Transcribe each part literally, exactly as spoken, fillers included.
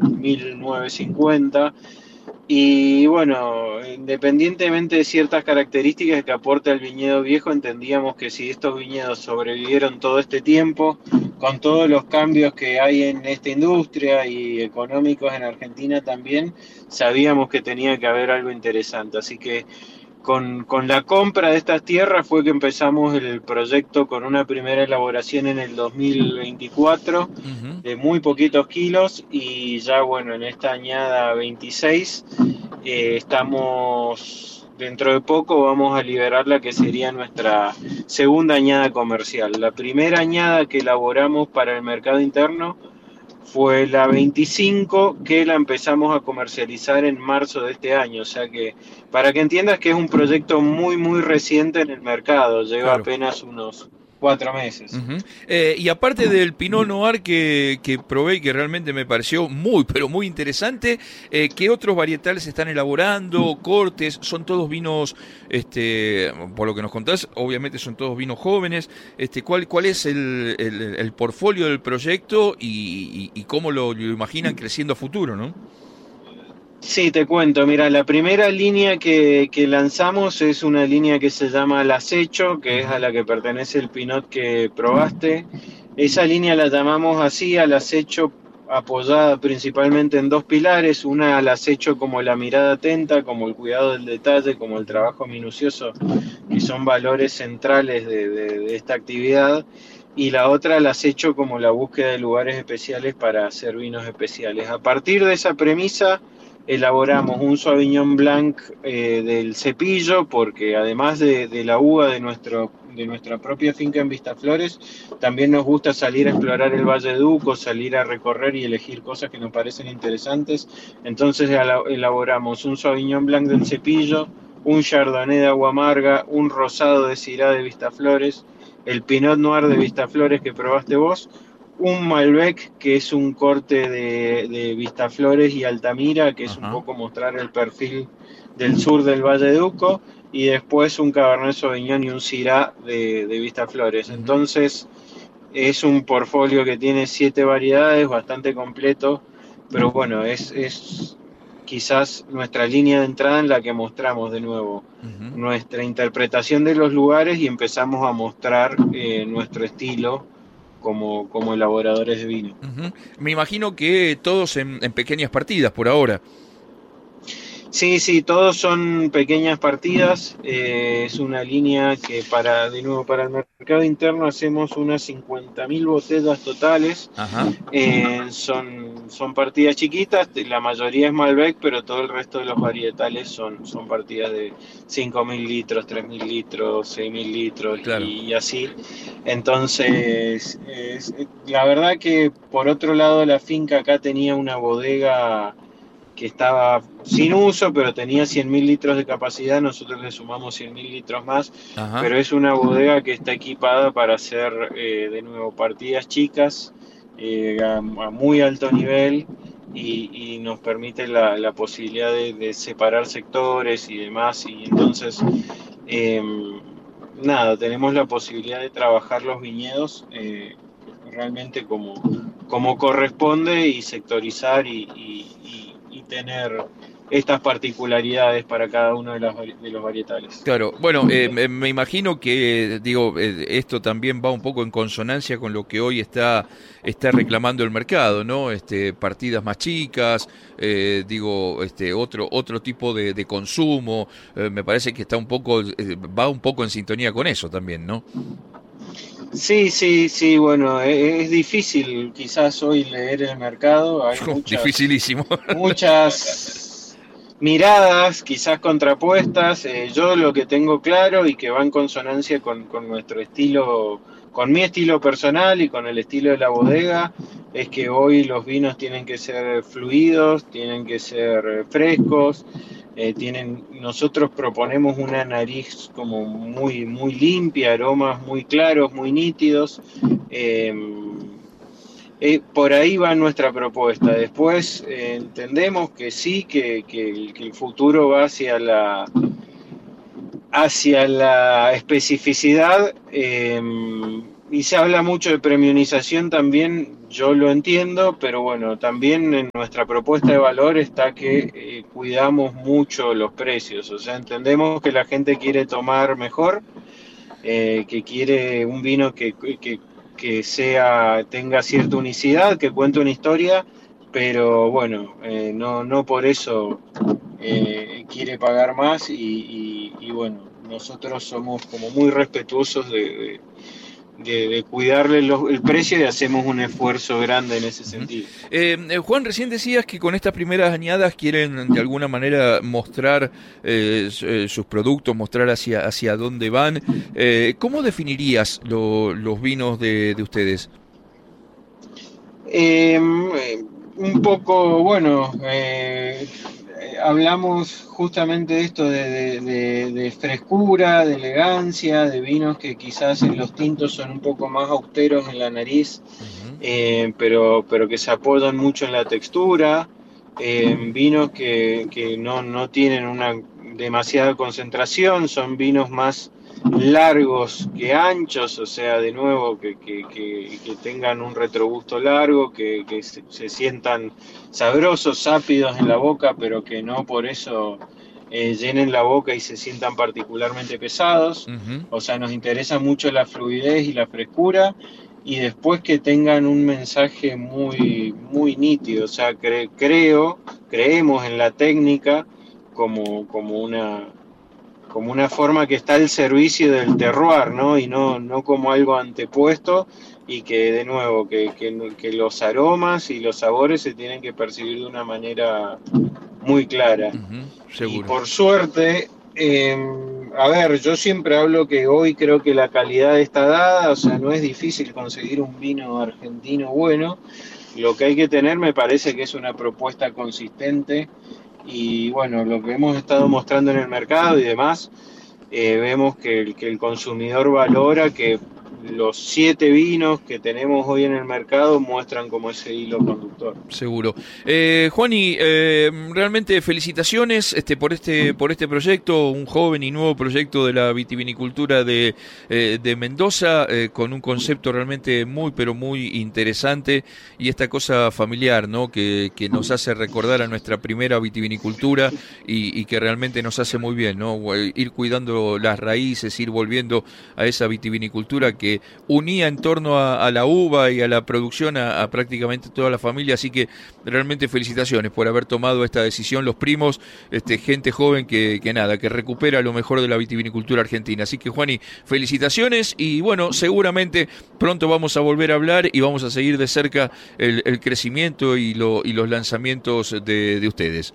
mil novecientos cincuenta. Y bueno, independientemente de ciertas características que aporta el viñedo viejo, entendíamos que si estos viñedos sobrevivieron todo este tiempo, con todos los cambios que hay en esta industria y económicos en Argentina también, sabíamos que tenía que haber algo interesante. Así que con, con la compra de estas tierras fue que empezamos el proyecto con una primera elaboración en el dos mil veinticuatro Ujú. de muy poquitos kilos, y ya bueno, en esta añada veintiséis eh, estamos, dentro de poco vamos a liberar la que sería nuestra segunda añada comercial. La primera añada que elaboramos para el mercado interno fue la veinticinco, que la empezamos a comercializar en marzo de este año. O sea que, para que entiendas que es un proyecto muy, muy reciente en el mercado, lleva Claro. apenas unos cuatro meses. Ujú. Eh, y aparte del Pinot Noir que, que probé y que realmente me pareció muy, pero muy interesante, eh, ¿qué otros varietales se están elaborando? ¿Cortes? ¿Son todos vinos, este, por lo que nos contás, obviamente son todos vinos jóvenes? Este, ¿cuál, cuál es el, el, el portfolio del proyecto y, y- y cómo lo, lo imaginan creciendo a futuro, ¿no? Sí, te cuento. Mira, la primera línea que, que lanzamos es una línea que se llama El Acecho, que es a Ujú. la que pertenece el Pinot que probaste. Esa línea la llamamos así, al acecho, apoyada principalmente en dos pilares: una al acecho como la mirada atenta, como el cuidado del detalle, como el Ujú. trabajo minucioso, que son valores centrales de, de- de esta actividad; y la otra al acecho como la búsqueda de lugares especiales para hacer vinos especiales. A partir de esa premisa elaboramos un Sauvignon Blanc eh, del Cepillo, porque además de, de la uva de, nuestro, de nuestra propia finca en Vistaflores, también nos gusta salir a explorar el Valle de Duco, salir a recorrer y elegir cosas que nos parecen interesantes. Entonces elaboramos un Sauvignon Blanc del Cepillo, un Chardonnay de agua amarga, un rosado de Syrah de Vistaflores, el Pinot Noir de Vistaflores que probaste vos, un Malbec, que es un corte de, de Vistaflores y Altamira, que es un Ajá. poco mostrar el perfil del sur del Valle de Uco; y después un Cabernet Sauvignon y un Syrah de, de Vistaflores. Ujú. Entonces es un portfolio que tiene siete variedades, bastante completo, pero bueno, es, es quizás nuestra línea de entrada en la que mostramos de nuevo Ujú. nuestra interpretación de los lugares y empezamos a mostrar eh, nuestro estilo como, como elaboradores de vino. Ujú. Me imagino que todos en, en pequeñas partidas por ahora. Sí, sí, todos son pequeñas partidas. Eh, es una línea que para, de nuevo, para el mercado interno hacemos unas cincuenta mil botellas totales. Ajá. Eh, son, son partidas chiquitas, la mayoría es Malbec, pero todo el resto de los varietales son, son partidas de cinco mil litros, tres mil litros, seis mil litros Claro. y, y así. Entonces, es, la verdad que por otro lado la finca acá tenía una bodega que estaba sin uso, pero tenía cien mil litros de capacidad. Nosotros le sumamos cien mil litros más, Ajá. pero es una bodega que está equipada para hacer eh, de nuevo partidas chicas, eh, a, a muy alto nivel, y, y nos permite la, la posibilidad de, de separar sectores y demás. Y entonces, eh, nada, tenemos la posibilidad de trabajar los viñedos eh, realmente como, como corresponde, y sectorizar y, y, y, y tener estas particularidades para cada uno de, las, de los varietales. Claro, bueno, eh, me, me imagino que, digo, eh, esto también va un poco en consonancia con lo que hoy está, está reclamando el mercado, ¿no? Este, partidas más chicas, eh, digo, este, otro, otro tipo de, de consumo, eh, me parece que está un poco, eh, va un poco en sintonía con eso también, ¿no? Sí, sí, sí, bueno, es, es difícil quizás hoy leer el mercado. Hay muchas, Dificilísimo. muchas miradas quizás contrapuestas. Eh, yo lo que tengo claro y que va en consonancia con, con nuestro estilo, con mi estilo personal y con el estilo de la bodega, es que hoy los vinos tienen que ser fluidos, tienen que ser frescos. Eh, tienen, nosotros proponemos una nariz como muy, muy limpia, aromas muy claros, muy nítidos. Eh, eh, por ahí va nuestra propuesta. Después eh, entendemos que sí, que, que, el, que el futuro va hacia la, hacia la especificidad. Eh, y se habla mucho de premiumización también, yo lo entiendo, pero bueno, también en nuestra propuesta de valor está que eh, cuidamos mucho los precios, o sea, entendemos que la gente quiere tomar mejor, eh, que quiere un vino que, que, que sea, tenga cierta unicidad, que cuente una historia, pero bueno, eh, no, no por eso eh, quiere pagar más y, y, y bueno, nosotros somos como muy respetuosos de, de De, de cuidarle los, el precio y hacemos un esfuerzo grande en ese sentido. Eh, eh, Juan, recién decías que con estas primeras añadas quieren de alguna manera mostrar eh, sus productos, mostrar hacia, hacia dónde van. Eh, ¿Cómo definirías lo, los vinos de, de ustedes? Eh, un poco, bueno, eh, hablamos justamente de esto de, de, de, de frescura, de elegancia, de vinos que quizás en los tintos son un poco más austeros en la nariz, uh-huh. eh, pero, pero que se apoyan mucho en la textura, eh, vinos que, que no, no tienen una demasiada concentración, son vinos más largos que anchos, o sea, de nuevo que, que, que, que tengan un retrogusto largo, que, que se, se sientan sabrosos, sápidos en la boca, pero que no por eso eh, llenen la boca y se sientan particularmente pesados. Uh-huh. O sea, nos interesa mucho la fluidez y la frescura, y después que tengan un mensaje muy, muy nítido. O sea, cre- creo, creemos en la técnica como, como una como una forma que está al servicio del terroir, ¿no? Y no, no como algo antepuesto, y que de nuevo, que, que, que los aromas y los sabores se tienen que percibir de una manera muy clara. Uh-huh, seguro. Y por suerte, eh, a ver, yo siempre hablo que hoy creo que la calidad está dada, o sea, no es difícil conseguir un vino argentino bueno. Lo que hay que tener, me parece que es una propuesta consistente. Y bueno, lo que hemos estado mostrando en el mercado y demás, eh, vemos que el, que el consumidor valora que los siete vinos que tenemos hoy en el mercado muestran como ese hilo conductor. Seguro. Eh, Juani, eh, realmente felicitaciones este, por este por este proyecto, un joven y nuevo proyecto de la vitivinicultura de, eh, de Mendoza, eh, con un concepto realmente muy, pero muy interesante, y esta cosa familiar, ¿no? Que, que nos hace recordar a nuestra primera vitivinicultura y, y que realmente nos hace muy bien, ¿no? Ir cuidando las raíces, ir volviendo a esa vitivinicultura que unía en torno a, a la uva y a la producción a, a prácticamente toda la familia, así que realmente felicitaciones por haber tomado esta decisión, los primos, este, gente joven que, que nada, que recupera lo mejor de la vitivinicultura argentina. Así que, Juani, felicitaciones, y bueno, seguramente pronto vamos a volver a hablar y vamos a seguir de cerca el, el crecimiento y, lo, y los lanzamientos de, de ustedes.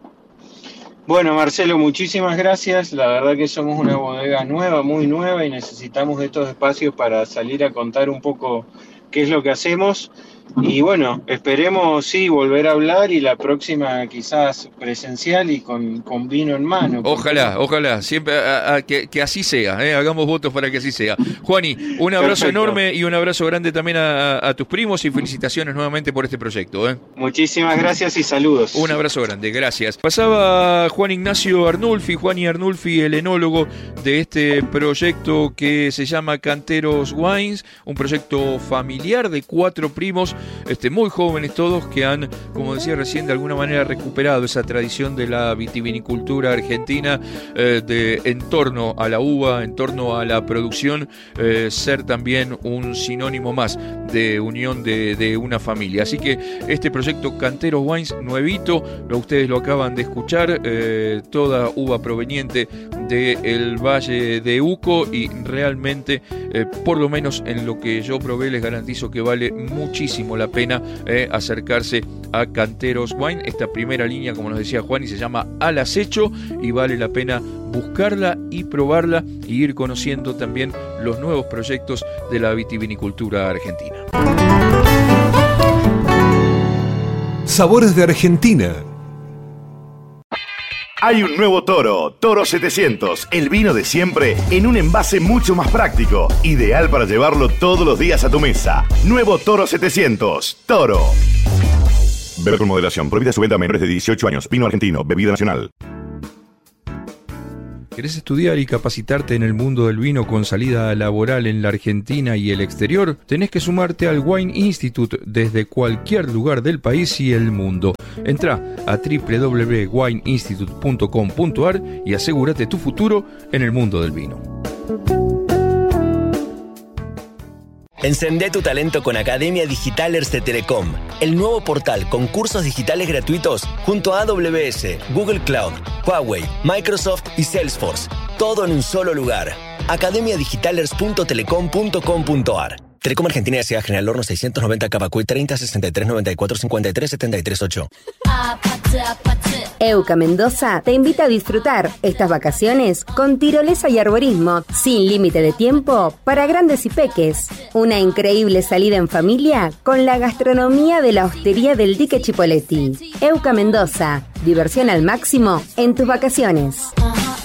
Bueno, Marcelo, muchísimas gracias. La verdad que somos una bodega nueva, muy nueva, y necesitamos estos espacios para salir a contar un poco qué es lo que hacemos. Y bueno, esperemos sí volver a hablar, y la próxima quizás presencial y con, con vino en mano. Ojalá, no? ojalá, siempre a, a, que, que así sea, ¿eh? Hagamos votos para que así sea. Juani, un abrazo Perfecto. enorme y un abrazo grande también a, a tus primos, y felicitaciones nuevamente por este proyecto. ¿eh? Muchísimas gracias y saludos. Un abrazo grande, gracias. Pasaba Juan Ignacio Arnulfi, Juani Arnulfi, el enólogo de este proyecto que se llama Canteros Wines, un proyecto familiar de cuatro primos, Este, muy jóvenes todos, que han, como decía recién, de alguna manera recuperado esa tradición de la vitivinicultura argentina, eh, de en torno a la uva, en torno a la producción, eh, ser también un sinónimo más de unión de, de una familia. Así que este proyecto Canteros Wines, nuevito, lo, ustedes lo acaban de escuchar, eh, toda uva proveniente del Valle de Uco, y realmente, eh, por lo menos en lo que yo probé, les garantizo que vale muchísimo la pena eh, acercarse a Canteros Wine. Esta primera línea, como nos decía Juan, y se llama Al Acecho, y vale la pena buscarla y probarla, y ir conociendo también los nuevos proyectos de la vitivinicultura argentina. Sabores de Argentina. Hay un nuevo Toro, Toro setecientos, el vino de siempre en un envase mucho más práctico, ideal para llevarlo todos los días a tu mesa. Nuevo Toro setecientos, Toro. Bebe con moderación, prohibida su venta a menores de dieciocho años, vino argentino, bebida nacional. ¿Querés estudiar y capacitarte en el mundo del vino con salida laboral en la Argentina y el exterior? Tenés que sumarte al Wine Institute desde cualquier lugar del país y el mundo. Entrá a doble u doble u doble u punto wine institute punto com punto a r y asegúrate tu futuro en el mundo del vino. Encendé tu talento con Academia Digitalers de Telecom, el nuevo portal con cursos digitales gratuitos junto a A W S, Google Cloud, Huawei, Microsoft y Salesforce. Todo en un solo lugar. academia digitalers punto telecom punto com punto a r. Telecom Argentina S A General Horno seiscientos noventa Cavacuy treinta sesenta y tres noventa y cuatro cincuenta y tres setenta y tres ocho. Euca Mendoza te invita a disfrutar estas vacaciones con tirolesa y arborismo sin límite de tiempo para grandes y peques. Una increíble salida en familia con la gastronomía de la hostería del Dique Chipoleti. Euca Mendoza, diversión al máximo en tus vacaciones.